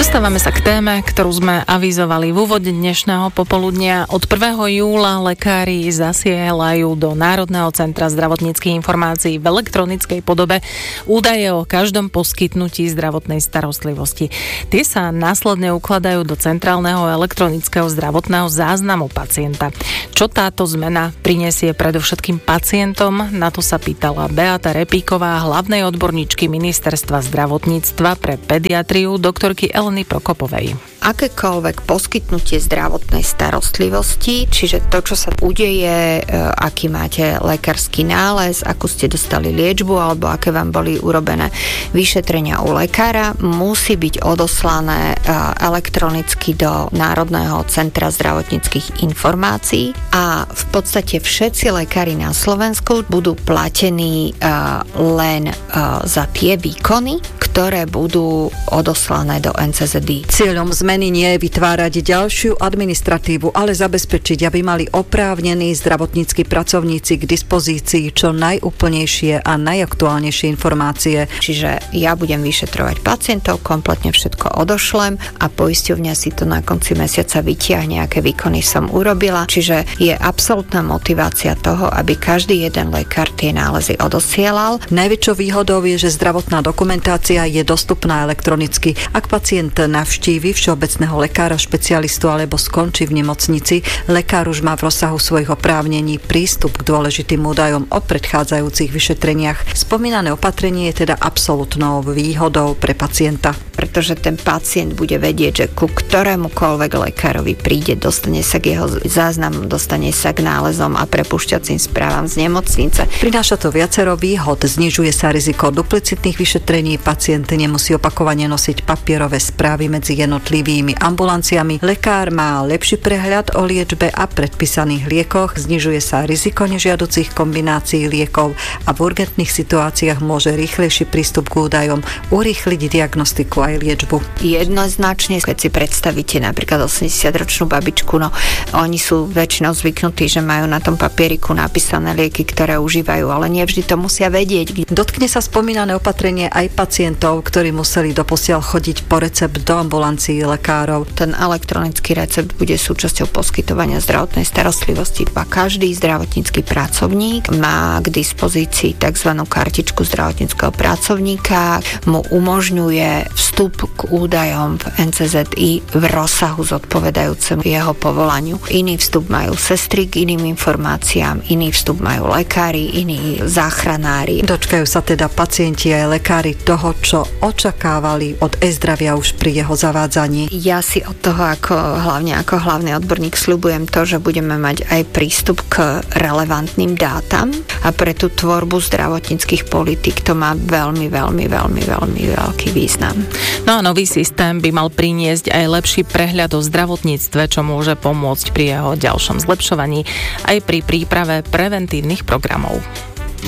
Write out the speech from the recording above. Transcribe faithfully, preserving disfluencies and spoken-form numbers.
Dostávame sa k téme, ktorú sme avizovali v úvode dnešného popoludnia. Od prvého júla lekári zasielajú do Národného centra zdravotníckych informácií v elektronickej podobe údaje o každom poskytnutí zdravotnej starostlivosti. Tie sa následne ukladajú do centrálneho elektronického zdravotného záznamu pacienta. Čo táto zmena prinesie predovšetkým pacientom? Na to sa pýtala Beata Repíková, hlavnej odborníčky Ministerstva zdravotníctva pre pediatriu, doktorky Eleny Prokopovej. Akékoľvek poskytnutie zdravotnej starostlivosti, čiže to, čo sa udeje, aký máte lekársky nález, akú ste dostali liečbu alebo aké vám boli urobené vyšetrenia u lekára, musí byť odoslané elektronicky do Národného centra zdravotníckych informácií a v podstate všetci lekári na Slovensku budú platení len za tie výkony, ktoré budú odoslané do en cé zet í. Cieľom zmeny nie je vytvárať ďalšiu administratívu, ale zabezpečiť, aby mali oprávnení zdravotnícki pracovníci k dispozícii čo najúplnejšie a najaktuálnejšie informácie. Čiže ja budem vyšetrovať pacientov, kompletne všetko odošlem a poisťovňa si to na konci mesiaca vytiahne, aké výkony som urobila. Čiže je absolútna motivácia toho, aby každý jeden lekár tie nálezy odosielal. Najväčšou výhodou je, že zdravotná dokumentácia je dostupná elektronicky. Ak pacient navštívi všeobecného lekára, špecialistu alebo skončí v nemocnici, lekár už má v rozsahu svojich oprávnení prístup k dôležitým údajom o predchádzajúcich vyšetreniach. Spomínané opatrenie je teda absolútnou výhodou pre pacienta. Pretože ten pacient bude vedieť, že ku ktorémukoľvek lekárovi príde, dostane sa k jeho záznamom, dostane sa k nálezom a prepúšťacím správam z nemocnice. Prináša to viacero výhod, znižuje sa riziko duplicitných vyšetrení, pacient nemusí opakovane nosiť papierové správy medzi jednotlivými ambulanciami, lekár má lepší prehľad o liečbe a predpísaných liekoch, znižuje sa riziko nežiaducich kombinácií liekov a v urgentných situáciách môže rýchlejší prístup k údajom urýchliť diagnostiku aj liečbu. Jednoznačne, keď si predstavíte napríklad osemdesiatročnú babičku, no oni sú väčšinou zvyknutí, že majú na tom papieriku napísané lieky, ktoré užívajú, ale nie vždy to musia vedieť. Dotkne sa spomínané opatrenie aj pacientov, ktorí museli doposiaľ chodiť po recept do ambulancií lekárov. Ten elektronický recept bude súčasťou poskytovania zdravotnej starostlivosti a každý zdravotnícky pracovník má k dispozícii tzv. Kartičku zdravotníckeho pracovníka, mu umožňuje vstup k údajom v en cé zet í v rozsahu zodpovedajúcemu jeho povolaniu. Iný vstup majú sestry k iným informáciám, iný vstup majú lekári, iní záchranári. Dočkajú sa teda pacienti aj lekári toho, čo očakávali od e-zdravia už pri jeho zavádzaní. Ja si od toho ako hlavne ako hlavný odborník sľubujem to, že budeme mať aj prístup k relevantným dátam a pre tú tvorbu zdravotníckych politík to má veľmi, veľmi, veľmi, veľmi veľký význam. No a nový systém by mal priniesť aj lepší prehľad o zdravotníctve, čo môže pomôcť pri jeho ďalšom zlepšovaní aj pri príprave preventívnych programov.